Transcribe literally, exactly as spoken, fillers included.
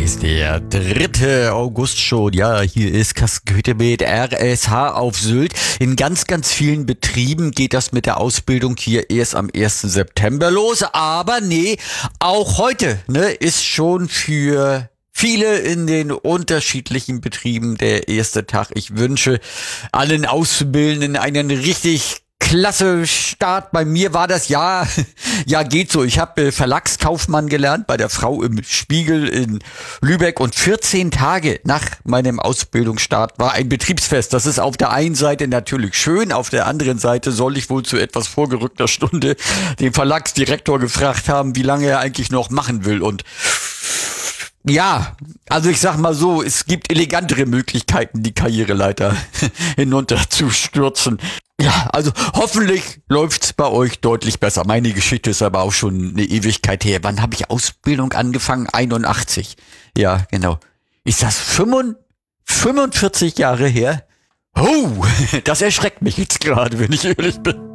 ist der dritte August schon. Ja, hier ist Kaskeute mit R S H auf Sylt. In ganz, ganz vielen Betrieben geht das mit der Ausbildung hier erst am ersten September los. Aber nee, auch heute ne, ist schon für viele in den unterschiedlichen Betrieben der erste Tag. Ich wünsche allen Auszubildenden einen richtig klasse Start. Bei mir war das ja, ja geht so. Ich habe äh, Verlagskaufmann gelernt bei der Frau im Spiegel in Lübeck und vierzehn Tage nach meinem Ausbildungsstart war ein Betriebsfest. Das ist auf der einen Seite natürlich schön, auf der anderen Seite soll ich wohl zu etwas vorgerückter Stunde den Verlagsdirektor gefragt haben, wie lange er eigentlich noch machen will. Und ja, also ich sag mal so, es gibt elegantere Möglichkeiten, die Karriereleiter hinunterzustürzen. Ja, also hoffentlich läuft's bei euch deutlich besser. Meine Geschichte ist aber auch schon eine Ewigkeit her. Wann habe ich Ausbildung angefangen? einundachtzig. Ja, genau. Ist das fünfundvierzig Jahre her? Oh, das erschreckt mich jetzt gerade, wenn ich ehrlich bin.